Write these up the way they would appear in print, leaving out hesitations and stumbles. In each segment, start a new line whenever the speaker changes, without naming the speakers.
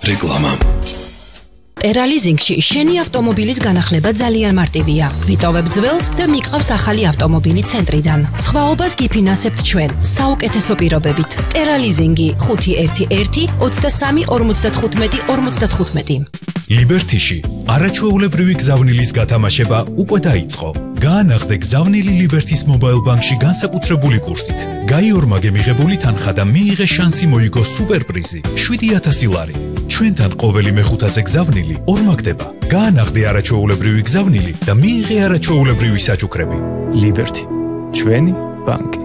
რეკლამა.
Teralizingში შენი ავტომობილის განახლება ძალიან მარტივია. ვიტოვებ ძველს და მიყავს ახალი ავტომობილი ცენტრიდან. სხვაობას გიფინანსებთ ჩვენ საუკეთესო პირობებით. Teralizingi 511 23 55 55.
Liberty-ში არაჩვეულებრივი გზავნილის გათამაშება უკვე დაიწყო. გაანახდე გზავნილი Liberty-s Mobile Bank-ში განსაკუთრებული კურსით. გაიორმაგე მიღებული თანხა და მიიღე შანსი მოიგო სუპერპრიზი 7000 ლარი. ჩვენთან ყოველი მეხუთაზე გზავნილი ორმაგდება. გაანახდე არაჩვეულებრივი გზავნილი და მიიღე არაჩვეულებრივი საჩუქრები. Liberty, ჩვენი ბანკი.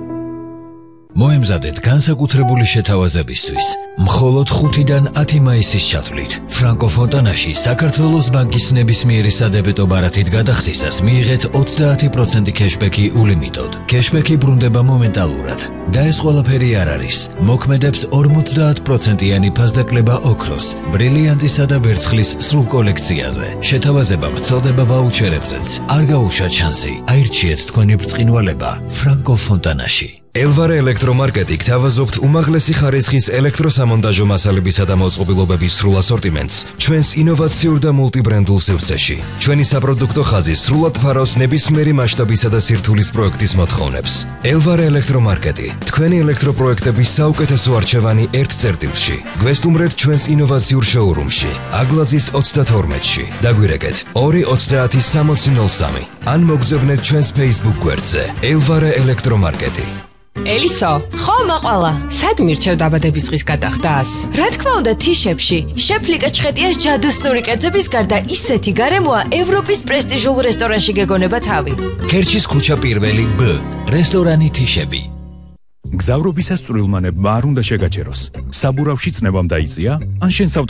მოემზადეთ განსაკუთრებული შეთავაზებისთვის. მხოლოდ 5-დან 10 მაისის ჩათვლით. ფრანკო ფონტანაში საქართველოს ბანკის ნებისმიერი სადებეტო ბარათით გადახდისას მიიღეთ 30% კეშბექი ულიმიტოდ. კეშბექი ბრუნდება მომენტალურად. და ეს ყველაფერი არ არის. მოქმედებს 50%-იანი ფასდაკლება ოქროს, ბრილიანტისა და ვერცხლის სრულ კოლექციაზე. შეთავაზება ვრცელდება ვაუჩერებზეც. არ გაუშვათ შანსი. აირჩიეთ თქვენი ბრწყინვალება ფრანკო ფონტანაში.
Elvare ელექტრომარკეტი გთავაზობთ უმაღლესი ხარისხის ელექტროსამონტაჟო მასალებისა და მოწყობილობების სრულ ასორტიმენტს ჩვენს ინოვაციურ და მულტიბრენდულ სივრცეში. ჩვენი საპროდუქტო ხაზი სრულად ფარავს ნებისმიერი მასშტაბისა და სირთულის პროექტის მოთხოვნებს. Elvare ელექტრომარკეტი, თქვენი ელექტროპროექტების საუკეთესო არჩევანი ერთ წერტილში. გვესტუმრეთ ჩვენს ინოვაციურ შოურუმში, აგლაძის 32-ში. დაგვირეკეთ 230-6003 ან მოგზავნეთ ჩვენს Facebook გვერდზე Elvare ელექტრომარკეტი.
Ელისო, ხო მაყვალა. სად მირჩევ დაბადების დღის გადახდას?
რა თქმა უნდა, თიშებში. შეფ ლიკა ჩხეტიას ჯადოსნური კერძების გარდა ისეთი გარემოა ევროპის პრესტიჟულ რესტორანში გეგონება თავი.
ქერჩის ქუჩა პირველი B, რესტორანი თიშები.
გზავრობისას წვრილმანებმა არ უნდა შეგაჩეროს. საბურავში წნევამ დაიწია, ან შენს